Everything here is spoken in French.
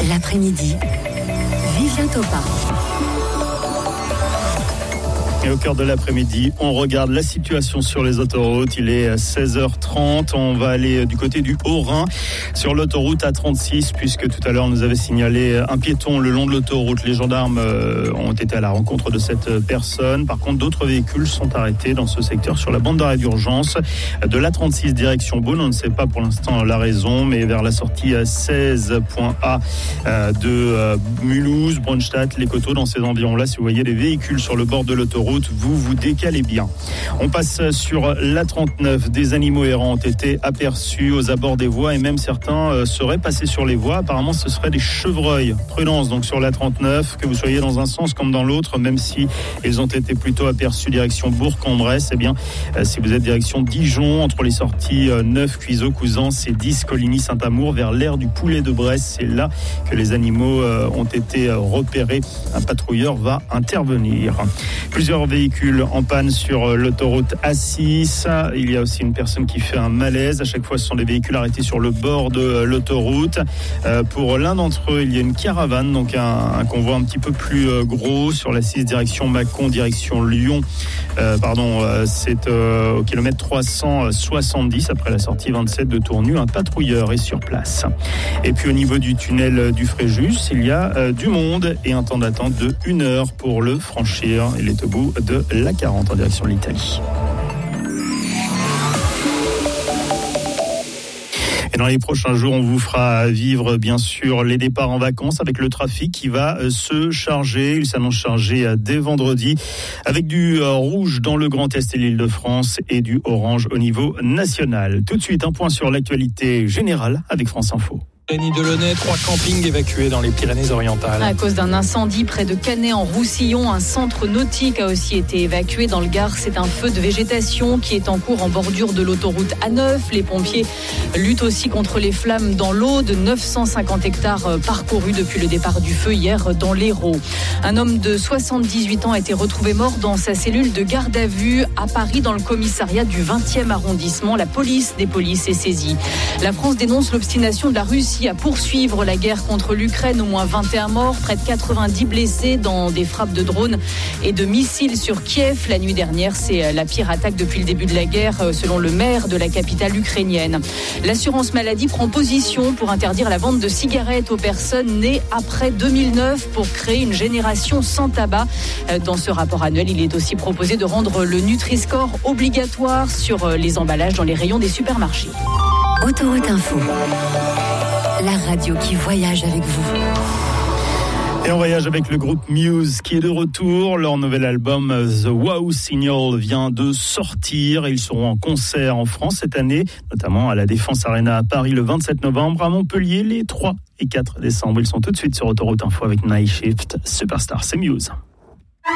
L'après-midi, Vivien Topin. Et au cœur de l'après-midi, on regarde la situation sur les autoroutes. Il est 16h30. On va aller du côté du Haut-Rhin sur l'autoroute A36, puisque tout à l'heure, on nous avait signalé un piéton le long de l'autoroute. Les gendarmes ont été à la rencontre de cette personne. Par contre, d'autres véhicules sont arrêtés dans ce secteur sur la bande d'arrêt d'urgence de l'A36 direction Beaune. On ne sait pas pour l'instant la raison, mais vers la sortie 16.A de Mulhouse, Brunstatt, les Coteaux, dans ces environs-là, si vous voyez des véhicules sur le bord de l'autoroute, vous vous décalez bien. On passe sur l'A39. Des animaux errants ont été aperçus aux abords des voies et même certains seraient passés sur les voies. Apparemment, ce seraient des chevreuils. Prudence donc sur l'A39, que vous soyez dans un sens comme dans l'autre, même si ils ont été plutôt aperçus direction Bourg-en-Bresse. Eh bien, si vous êtes direction Dijon, entre les sorties 9, Cuiseaux, Couzans et 10, Coligny-Saint-Amour, vers l'aire du Poulet de Bresse, c'est là que les animaux ont été repérés. Un patrouilleur va intervenir. Plusieurs véhicules en panne sur l'autoroute A6. Il y a aussi une personne qui fait un malaise. À chaque fois, ce sont des véhicules arrêtés sur le bord de l'autoroute. Pour l'un d'entre eux, il y a une caravane, donc un convoi un petit peu plus gros sur la 6 direction Mâcon, direction Lyon. C'est au kilomètre 370 après la sortie 27 de Tournu. Un patrouilleur est sur place. Et puis au niveau du tunnel du Fréjus, il y a du monde et un temps d'attente de 1 heure pour le franchir. Il est au bout de l'A40 en direction de l'Italie. Et dans les prochains jours, on vous fera vivre bien sûr les départs en vacances avec le trafic qui va se charger. Il s'annonce chargé dès vendredi avec du rouge dans le Grand Est et l'Île-de-France et du orange au niveau national. Tout de suite, un point sur l'actualité générale avec France Info. Denis Delaunay, 3 campings évacués dans les Pyrénées-Orientales. À cause d'un incendie près de Canet en Roussillon, un centre nautique a aussi été évacué dans le Gard. C'est un feu de végétation qui est en cours en bordure de l'autoroute A9. Les pompiers luttent aussi contre les flammes dans l'Aude. 950 hectares parcourus depuis le départ du feu hier dans l'Hérault. Un homme de 78 ans a été retrouvé mort dans sa cellule de garde à vue à Paris dans le commissariat du 20e arrondissement. La police des polices est saisie. La France dénonce l'obstination de la Russie à poursuivre la guerre contre l'Ukraine. Au moins 21 morts, près de 90 blessés dans des frappes de drones et de missiles sur Kiev. La nuit dernière, c'est la pire attaque depuis le début de la guerre, selon le maire de la capitale ukrainienne. L'assurance maladie prend position pour interdire la vente de cigarettes aux personnes nées après 2009 pour créer une génération sans tabac. Dans ce rapport annuel, il est aussi proposé de rendre le Nutri-Score obligatoire sur les emballages dans les rayons des supermarchés. Autoroute Info. La radio qui voyage avec vous. Et on voyage avec le groupe Muse qui est de retour. Leur nouvel album The Wow Signal vient de sortir. Ils seront en concert en France cette année, notamment à la Défense Arena à Paris le 27 novembre, à Montpellier les 3 et 4 décembre. Ils sont tout de suite sur Autoroute Info avec Night Shift Superstar. C'est Muse.